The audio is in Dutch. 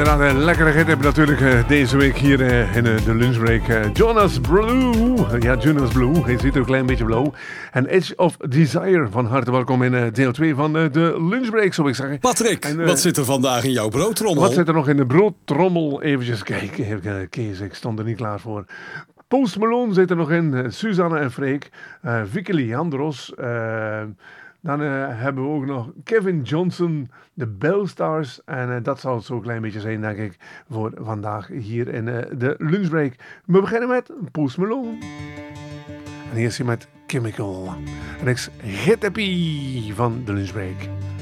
inderdaad een lekkere hit hebben natuurlijk deze week hier in de lunchbreak. Jonas Blue. Ja, Jonas Blue. Hij ziet er een klein beetje blauw. En Edge of Desire. Van harte welkom in deel 2 van de lunchbreak, zou ik zeggen. Patrick, en, wat zit er vandaag in jouw broodtrommel? Wat zit er nog in de broodtrommel? Eventjes kijken. Kees, ik stond er niet klaar voor. Post Malone zit er nog in. Suzanne en Freek. Vicky Leandros. Dan hebben we ook nog Kevin Johnson, de Bellstars. En dat zal het zo'n klein beetje zijn, denk ik, voor vandaag hier in de lunchbreak. We beginnen met Post Malone. En hier is hij met Chemical. En ik is Hit Happy van de lunchbreak.